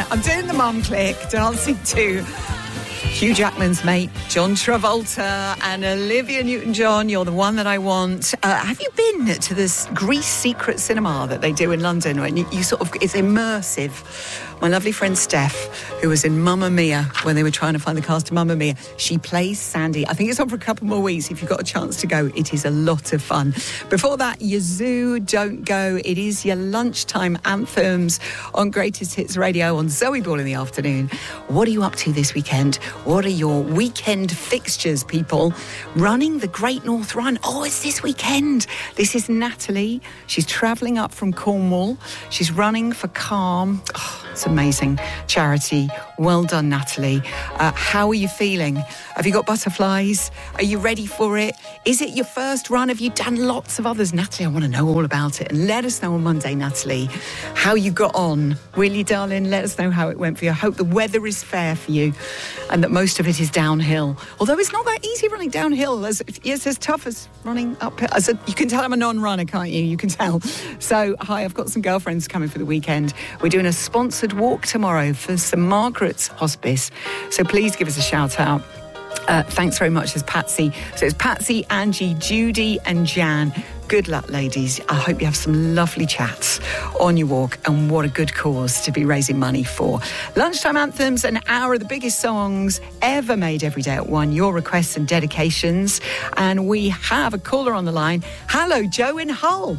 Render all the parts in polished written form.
there. I'm doing the mum click, dancing to Hugh Jackman's mate, John Travolta, and Olivia Newton-John. You're the one that I want. Have you been to this Grease Secret Cinema that they do in London? And you sort of, it's immersive. My lovely friend Steph, who was in Mamma Mia when they were trying to find the cast of Mamma Mia, she plays Sandy. I think it's on for a couple more weeks. If you've got a chance to go, it is a lot of fun. Before that, Yazoo, Don't Go. It is your lunchtime anthems on Greatest Hits Radio on Zoe Ball in the afternoon. What are you up to this weekend? What are your weekend fixtures, people? Running the Great North Run. Oh, it's this weekend. This is Natalie. She's travelling up from Cornwall. She's running for Calm. Oh, it's amazing. Charity. Well done, Natalie. How are you feeling? Have you got butterflies? Are you ready for it? Is it your first run? Have you done lots of others? Natalie, I want to know all about it. And let us know on Monday, Natalie, how you got on. Will you, darling? Let us know how it went for you. I hope the weather is fair for you and that most of it is downhill. Although it's not that easy running downhill. It's as tough as running uphill. You can tell I'm a non-runner, can't you? You can tell. So, hi, I've got some girlfriends coming for the weekend. We're doing a sponsored walk tomorrow for St Margaret's Hospice. So please give us a shout out. Thanks very much. There's Patsy. So it's Patsy, Angie, Judy and Jan. Good luck, ladies. I hope you have some lovely chats on your walk, and what a good cause to be raising money for. Lunchtime Anthems, an hour of the biggest songs ever made every day at 1. Your requests and dedications. And we have a caller on the line. Hello, Joe in Hull.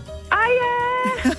Hiya!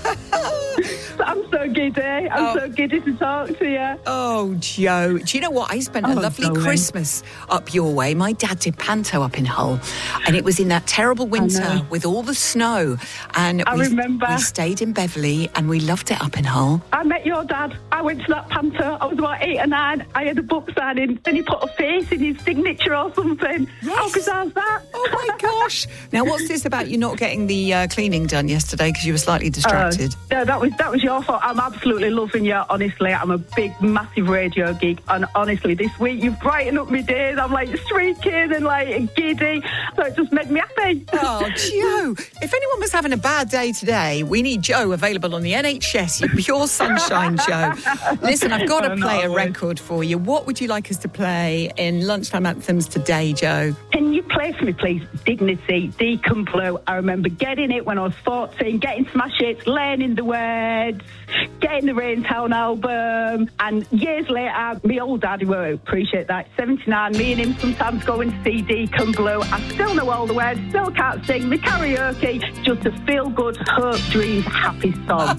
I'm so giddy. I'm so giddy to talk to you. Oh, Joe. Do you know what? I spent a lovely Christmas up your way. My dad did panto up in Hull, and it was in that terrible winter with all the snow. And I remember. We stayed in Beverley, and we loved it up in Hull. I met your dad. I went to that panto. I was about 8 or 9. I had a book signing, and he put a face in his signature or something. Yes. How bizarre is that? Oh, my gosh. Now, what's this about you not getting the cleaning done yesterday because you were slightly distracted? No, that was your fault. I'm absolutely loving you, honestly. I'm a big, massive radio geek, and honestly, this week you've brightened up my days. I'm like streaking and like giddy, so it just made me happy. Oh, Joe, if anyone was having a bad day today, we need Joe available on the NHS. You're pure sunshine, Joe. Listen, I've got to play a record for you. What would you like us to play in Lunchtime Anthems today, Joe? Can you play for me, please? Dignity, Deacon Blue. I remember getting it when I was 14, getting smash hits, learning the words, getting the Raintown album, and years later, my old daddy will appreciate that. 79, me and him sometimes go and see Deacon Blue. I still know all the words, still can't sing. My karaoke, just a feel-good, hope, dreams, happy song.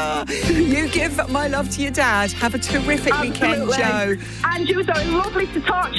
You give my love to your dad. Have a terrific weekend, Joe. And you, so lovely to talk to